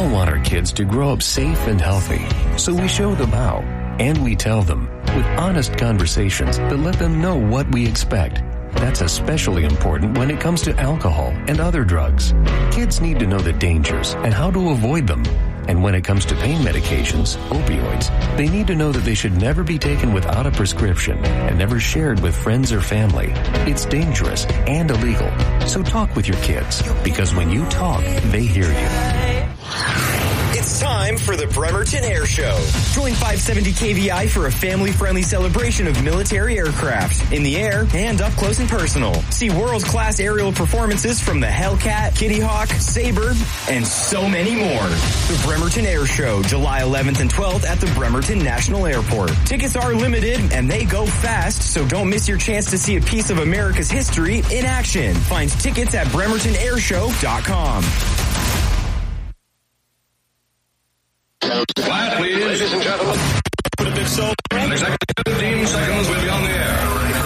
all want our kids to grow up safe and healthy, so we show them how, and we tell them with honest conversations that let them know what we expect. That's especially important when it comes to alcohol and other drugs. Kids need to know the dangers and how to avoid them. And when it comes to pain medications, opioids, they need to know that they should never be taken without a prescription and never shared with friends or family. It's dangerous and illegal. So talk with your kids, because when you talk, they hear you. It's time for the Bremerton Air Show. Join 570 KVI for a family-friendly celebration of military aircraft in the air and up close and personal. See world-class aerial performances from the Hellcat, Kitty Hawk, Sabre, and so many more. The Bremerton Air Show, July 11th and 12th at the Bremerton National Airport. Tickets are limited and they go fast, so don't miss your chance to see a piece of America's history in action. Find tickets at bremertonairshow.com. Quiet, please. Ladies and gentlemen. Put a bit so. In exactly 15 seconds, we'll be on the air.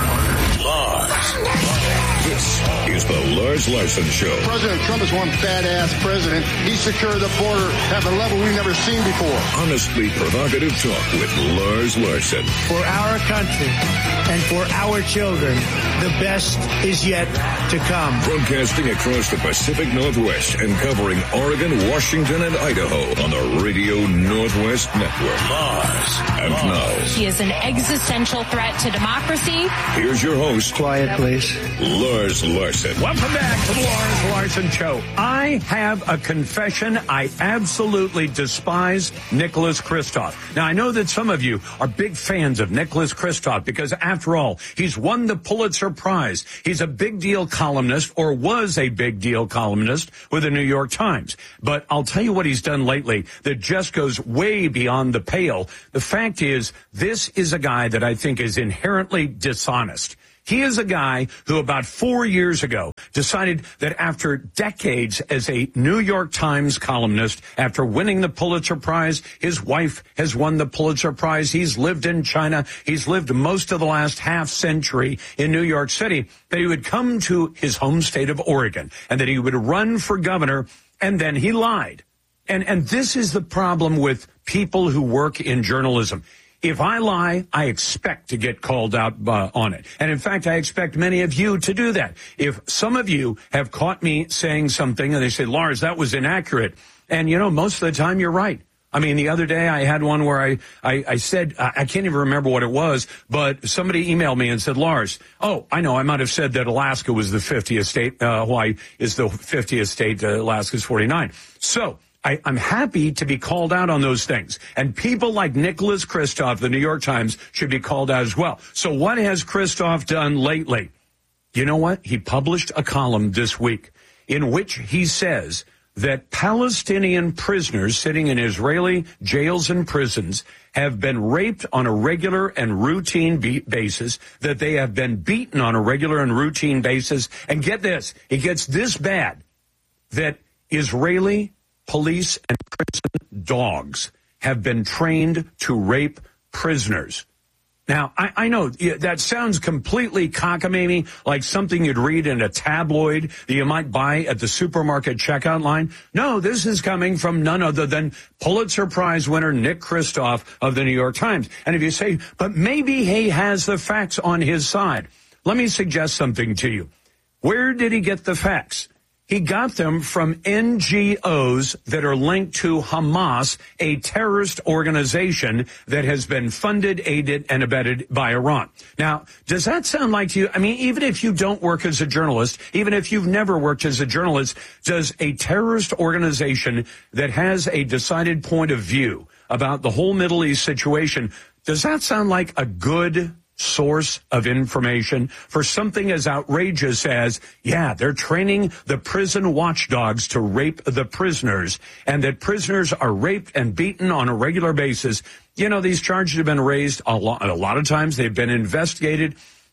Lars. This is the Lars Larson Show. President Trump is one badass president. He secured the border at a level we've never seen before. Honestly provocative talk with Lars Larson. For our country and for our children, the best is yet to come. Broadcasting across the Pacific Northwest and covering Oregon, Washington, and Idaho on the Radio Northwest Network. Lars. And now. He is an existential threat to democracy. Here's your host. Quiet, please. Lars Larson. Welcome back to the Lars Larson Show. I have a confession. I absolutely despise Nicholas Kristof. Now, I know that some of you are big fans of Nicholas Kristof because, after all, he's won the Pulitzer Prize. He's a big deal columnist, or was a big deal columnist with the New York Times. But I'll tell you what he's done lately that just goes way beyond the pale. The fact is, this is a guy that I think is inherently dishonest. He is a guy who about 4 years ago decided that after decades as a New York Times columnist, after winning the Pulitzer Prize, his wife has won the Pulitzer Prize, he's lived in China, he's lived most of the last half century in New York City, that he would come to his home state of Oregon and that he would run for governor, and then he lied. And this is the problem with people who work in journalism. If I lie, I expect to get called out on it. And in fact, I expect many of you to do that. If some of you have caught me saying something and they say, Lars, that was inaccurate. And, you know, most of the time you're right. I mean, the other day I had one where I said, I can't even remember what it was, but somebody emailed me and said, Lars, oh, I know, I might have said that Alaska was the 50th state, Hawaii is the 50th state, Alaska's 49. So I'm happy to be called out on those things. And people like Nicholas Kristof, the New York Times, should be called out as well. So what has Kristof done lately? You know what? He published a column this week in which he says that Palestinian prisoners sitting in Israeli jails and prisons have been raped on a regular and routine basis, that they have been beaten on a regular and routine basis. And get this, it gets this bad, that Israeli police and prison dogs have been trained to rape prisoners. Now, I know that sounds completely cockamamie, like something you'd read in a tabloid that you might buy at the supermarket checkout line. No, this is coming from none other than Pulitzer Prize winner Nick Kristof of the New York Times. And if you say, but maybe he has the facts on his side, let me suggest something to you. Where did he get the facts? He got them from NGOs that are linked to Hamas, a terrorist organization that has been funded, aided, and abetted by Iran. Now, does that sound like to you? I mean, even if you don't work as a journalist, even if you've never worked as a journalist, does a terrorist organization that has a decided point of view about the whole Middle East situation, does that sound like a good source of information for something as outrageous as, yeah, they're training the prison watchdogs to rape the prisoners, and that prisoners are raped and beaten on a regular basis? You know, these charges have been raised a lot of times. They've been investigated.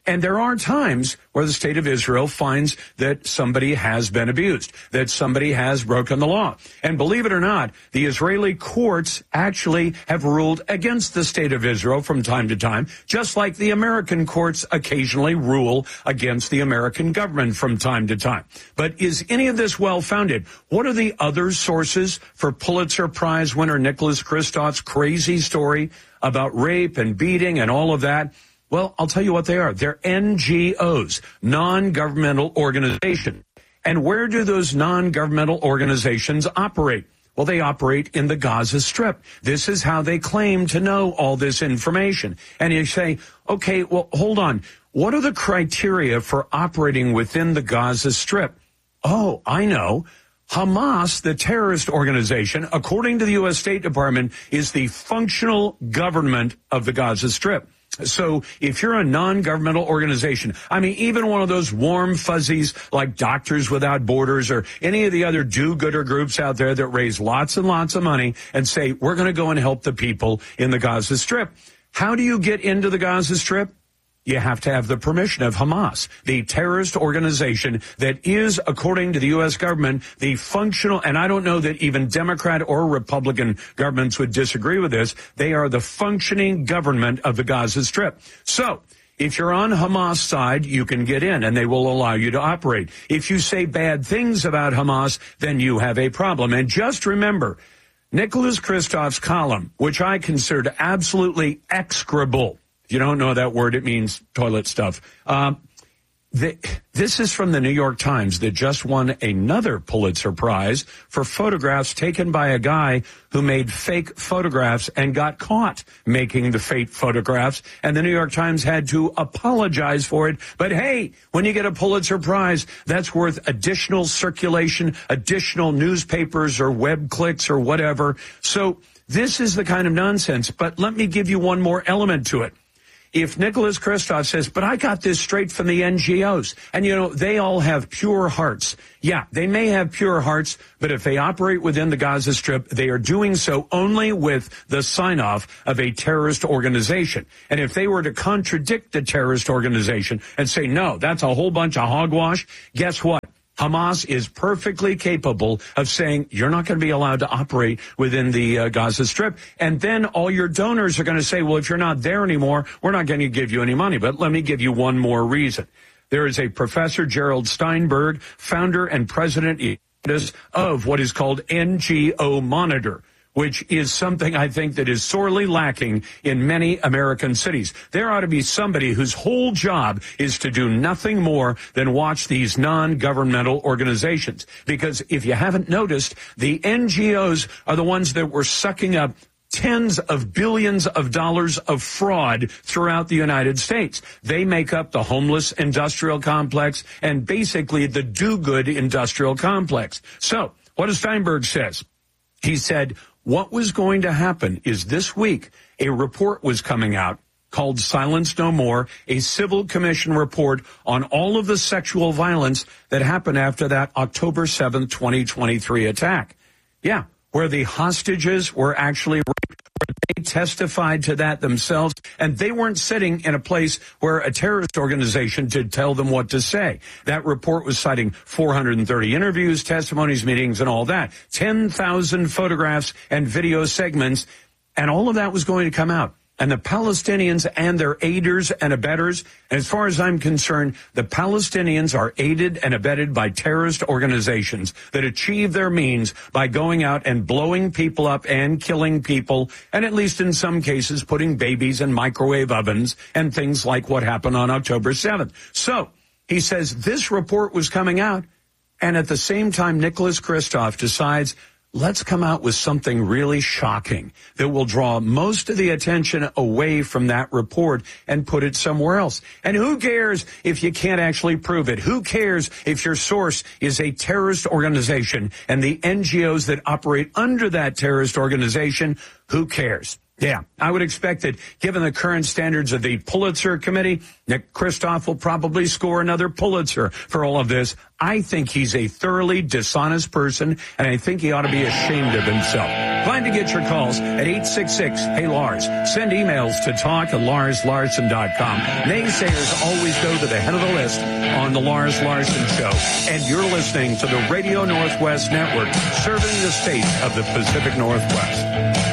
And there are times where the state of Israel finds that somebody has been abused, that somebody has broken the law. And believe it or not, the Israeli courts actually have ruled against the state of Israel from time to time, just like the American courts occasionally rule against the American government from time to time. But is any of this well-founded? What are the other sources for Pulitzer Prize winner Nicholas Kristof's crazy story about rape and beating and all of that? Well, I'll tell you what they are. They're NGOs, non-governmental organizations. And where do those non-governmental organizations operate? Well, they operate in the Gaza Strip. This is how they claim to know all this information. And you say, okay, well, hold on. What are the criteria for operating within the Gaza Strip? Oh, I know. Hamas, the terrorist organization, according to the U.S. State Department, is the functional government of the Gaza Strip. So if you're a non-governmental organization, I mean, even one of those warm fuzzies like Doctors Without Borders or any of the other do-gooder groups out there that raise lots and lots of money and say, we're going to go and help the people in the Gaza Strip. How do you get into the Gaza Strip? You have to have the permission of Hamas, the terrorist organization that is, according to the U.S. government, the functional, and I don't know that even Democrat or Republican governments would disagree with this, they are the functioning government of the Gaza Strip. So, if you're on Hamas' side, you can get in and they will allow you to operate. If you say bad things about Hamas, then you have a problem. And just remember, Nicholas Kristof's column, which I considered absolutely execrable. If you don't know that word, it means toilet stuff. This is from the New York Times that just won another Pulitzer Prize for photographs taken by a guy who made fake photographs and got caught making the fake photographs. And the New York Times had to apologize for it. But hey, when you get a Pulitzer Prize, that's worth additional circulation, additional newspapers or web clicks or whatever. So this is the kind of nonsense. But let me give you one more element to it. If Nicholas Kristof says, but I got this straight from the NGOs, and, you know, they all have pure hearts. Yeah, they may have pure hearts, but if they operate within the Gaza Strip, they are doing so only with the sign-off of a terrorist organization. And if they were to contradict the terrorist organization and say, no, that's a whole bunch of hogwash, guess what? Hamas is perfectly capable of saying you're not going to be allowed to operate within the Gaza Strip. And then all your donors are going to say, well, if you're not there anymore, we're not going to give you any money. But let me give you one more reason. There is a Professor Gerald Steinberg, founder and president of what is called NGO Monitor, which is something I think that is sorely lacking in many American cities. There ought to be somebody whose whole job is to do nothing more than watch these non-governmental organizations. Because if you haven't noticed, the NGOs are the ones that were sucking up tens of billions of dollars of fraud throughout the United States. They make up the homeless industrial complex and basically the do-good industrial complex. So, what does Steinberg says? He said, what was going to happen is this week, a report was coming out called Silence No More, a civil commission report on all of the sexual violence that happened after that October 7th, 2023 attack. Yeah, where the hostages were actually raped, where they testified to that themselves, and they weren't sitting in a place where a terrorist organization did tell them what to say. That report was citing 430 interviews, testimonies, meetings, and all that. 10,000 photographs and video segments, and all of that was going to come out. And the Palestinians and their aiders and abettors, as far as I'm concerned, the Palestinians are aided and abetted by terrorist organizations that achieve their means by going out and blowing people up and killing people, and at least in some cases putting babies in microwave ovens and things like what happened on October 7th. So he says this report was coming out, and at the same time, Nicholas Kristof decides, let's come out with something really shocking that will draw most of the attention away from that report and put it somewhere else. And who cares if you can't actually prove it? Who cares if your source is a terrorist organization and the NGOs that operate under that terrorist organization? Who cares? Yeah, I would expect that given the current standards of the Pulitzer Committee, Nick Kristof will probably score another Pulitzer for all of this. I think he's a thoroughly dishonest person, and I think he ought to be ashamed of himself. Glad to get your calls at 866-HEY-LARS. Send emails to talk@LarsLarson.com. Naysayers always go to the head of the list on the Lars Larson Show. And you're listening to the Radio Northwest Network, serving the state of the Pacific Northwest.